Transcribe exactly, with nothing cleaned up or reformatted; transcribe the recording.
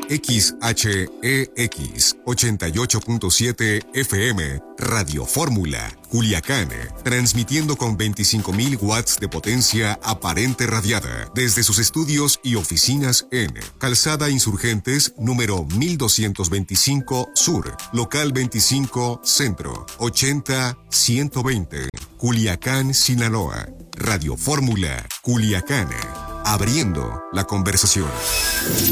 X H E X ochenta y ocho punto siete F M, Radio Fórmula, Culiacán, transmitiendo con veinticinco mil watts de potencia aparente radiada desde sus estudios y oficinas en Calzada Insurgentes número mil doscientos veinticinco Sur, local veinticinco Centro, ochenta ciento veinte, Culiacán, Sinaloa. Radio Fórmula, Culiacán, abriendo la conversación.